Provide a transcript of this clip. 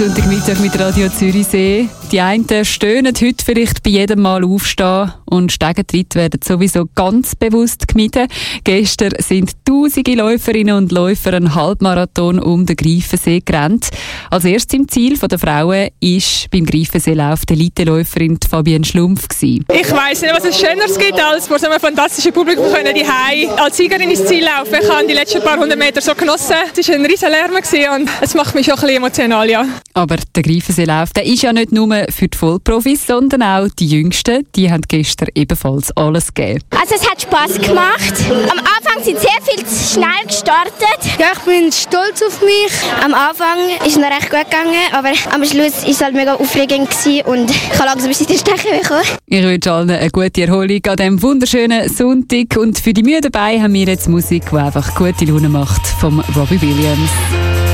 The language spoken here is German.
Sonntagmittag mit Radio Zürichsee. Die einen stöhnen heute vielleicht bei jedem Mal aufstehen und Stegentritte werden sowieso ganz bewusst gemieden. Gestern sind tausende Läuferinnen und Läufer einen Halbmarathon um den Greifensee gerannt. Als erstes im Ziel der Frauen war beim Greifenseelauf die Eliteläuferin Fabienne Schlumpf. Ich weiss nicht, was es Schöneres gibt, als vor so einem fantastischen Publikum die als Siegerin ins Ziel laufen. Ich habe die letzten paar hundert Meter so genossen. Es war ein riesen Lärm und es macht mich schon ein bisschen emotional, ja. Aber der Greifenseelauf, der ist ja nicht nur für die Vollprofis, sondern auch die Jüngsten. Die haben gestern ebenfalls alles gegeben. Also es hat Spass gemacht. Am Anfang sind sehr viel zu schnell gestartet. Ja, ich bin stolz auf mich. Am Anfang ist es noch recht gut gegangen, aber am Schluss war es halt mega aufregend und ich habe langsam ein bisschen den Stechen bekommen. Ich wünsche allen eine gute Erholung an diesem wunderschönen Sonntag. Und für die Mühe dabei haben wir jetzt Musik, die einfach gute Laune macht, vom Robbie Williams.